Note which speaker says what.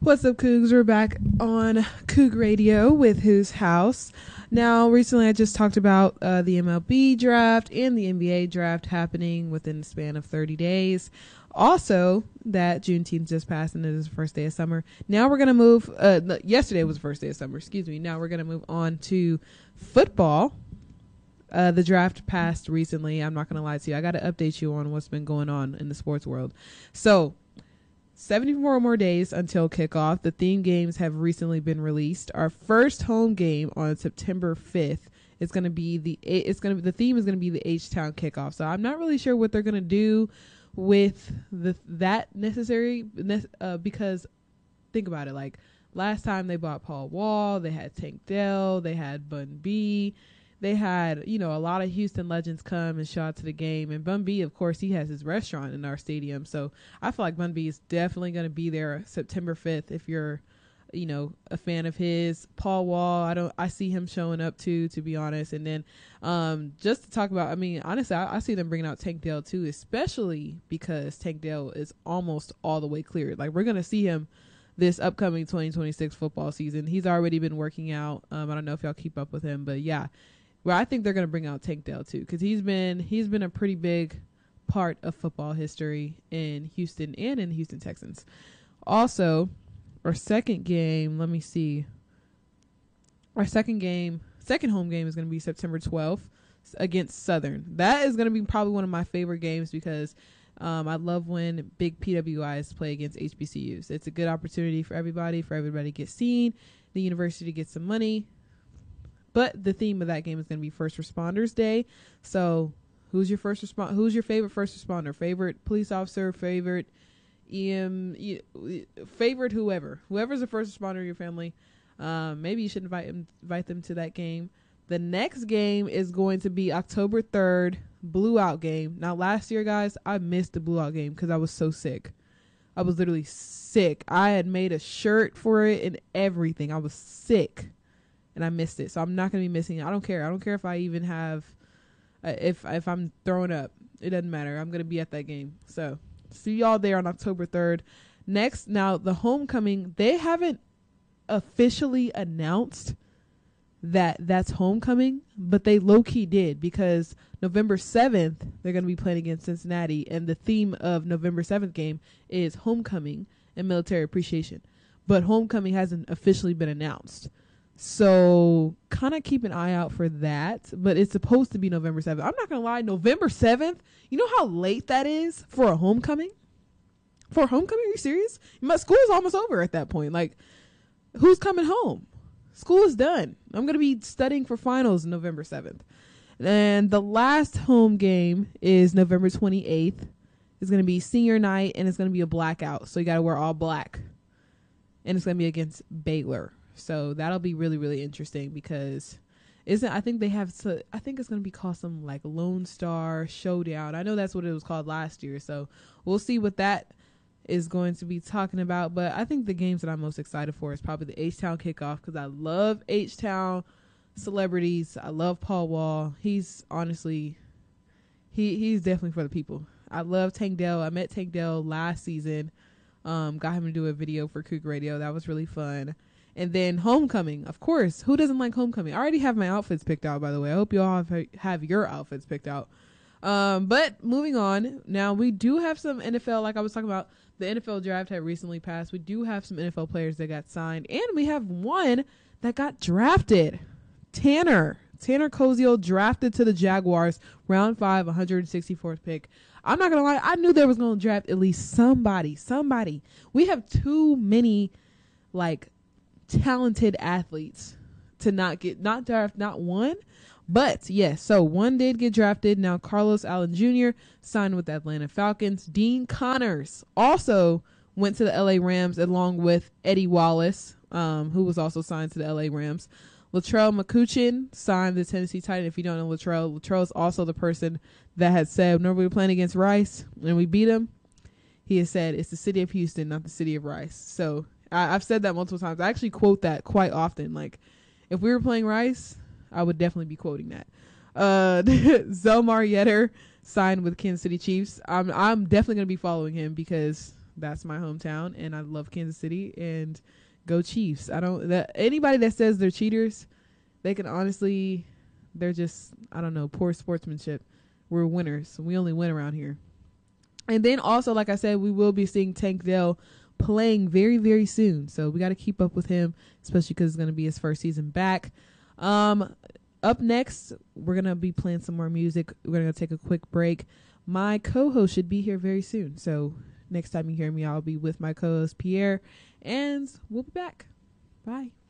Speaker 1: What's up, Cougs? We're back on Coug Radio with Who's House. Now, recently I just talked about the MLB draft and the NBA draft happening within the span of 30 days. Also, that Juneteenth just passed and it is the first day of summer. Now we're going to move, yesterday was the first day of summer, excuse me. Now we're going to move on to football. The draft passed recently. I'm not going to lie to you. I got to update you on what's been going on in the sports world. So, 74 more days until kickoff. The theme games have recently been released. Our first home game on September 5th is going to be the theme is going to be the H-Town kickoff. So I'm not really sure what they're going to do with because think about it. Like last time they bought Paul Wall, they had Tank Dell, they had Bun B. They had, a lot of Houston legends come and show out to the game. And Bun B, of course, he has his restaurant in our stadium. So I feel like Bun B is definitely going to be there September 5th if you're, a fan of his. Paul Wall, I see him showing up too, to be honest. And then just to talk about, honestly, I see them bringing out Tank Dell too, especially because Tank Dell is almost all the way cleared. Like, we're going to see him this upcoming 2026 football season. He's already been working out. I don't know if y'all keep up with him, but yeah. Well, I think they're going to bring out Tank Dell too, because he's been a pretty big part of football history in Houston and in the Houston Texans. Also, our second game, let me see. Our second home game is going to be September 12th against Southern. That is going to be probably one of my favorite games because I love when big PWIs play against HBCUs. It's a good opportunity for everybody to get seen, the university to get some money. But the theme of that game is going to be First Responders Day. So, who's your favorite first responder? Favorite police officer? Favorite favorite whoever? Whoever's a first responder in your family. Maybe you should invite them to that game. The next game is going to be October 3rd, Blue Out game. Now, last year, guys, I missed the Blue Out game because I was so sick. I was literally sick. I had made a shirt for it and everything. I was sick. And I missed it. So I'm not going to be missing it. I don't care. I don't care if I even have, if I'm throwing up. It doesn't matter. I'm going to be at that game. So see y'all there on October 3rd. Next, now the homecoming, they haven't officially announced that that's homecoming, but they low-key did because November 7th, they're going to be playing against Cincinnati. And the theme of November 7th game is homecoming and military appreciation. But homecoming hasn't officially been announced. So kind of keep an eye out for that, but it's supposed to be November 7th. I'm not going to lie, November 7th, you know how late that is for a homecoming? For a homecoming, are you serious? My school is almost over at that point. Like, who's coming home? School is done. I'm going to be studying for finals November 7th. And the last home game is November 28th. It's going to be senior night, and it's going to be a blackout. So you got to wear all black. And it's going to be against Baylor. So that'll be really, really interesting because I think it's going to be called some like Lone Star Showdown. I know that's what it was called last year. So we'll see what that is going to be talking about. But I think the games that I'm most excited for is probably the H-Town kickoff because I love H-Town celebrities. I love Paul Wall. He's honestly, he's definitely for the people. I love Tank Dell. I met Tank Dell last season. Got him to do a video for Coug Radio. That was really fun. And then homecoming, of course. Who doesn't like homecoming? I already have my outfits picked out, by the way. I hope you all have your outfits picked out. But moving on. Now, we do have some NFL, like I was talking about, the NFL draft had recently passed. We do have some NFL players that got signed. And we have one that got drafted. Tanner Koziel drafted to the Jaguars, round 5, 164th pick. I'm not going to lie. I knew they was going to draft at least somebody. We have too many, talented athletes to not draft not one, but yes, so one did get drafted. Now Carlos Allen Jr. signed with the Atlanta Falcons. Dean Connors also went to the LA Rams along with Eddie Wallace, who was also signed to the LA Rams. Latrell McCutcheon signed the Tennessee Titans. If you don't know Latrell is also the person that had said whenever we were playing against Rice and we beat him, he has said it's the city of Houston, not the city of Rice. So I've said that multiple times. I actually quote that quite often. Like, if we were playing Rice, I would definitely be quoting that. Zelmar Yetter signed with Kansas City Chiefs. I'm definitely going to be following him because that's my hometown, and I love Kansas City, and go Chiefs. Anybody that says they're cheaters, they can honestly, they're just, I don't know, poor sportsmanship. We're winners. We only win around here. And then also, like I said, we will be seeing Tank Dell playing very, very soon. So we got to keep up with him, especially because it's going to be his first season back. Up next, we're going to be playing some more music. We're going to take a quick break. My co-host should be here very soon. So next time you hear me, I'll be with my co-host Pierre, and we'll be back. Bye.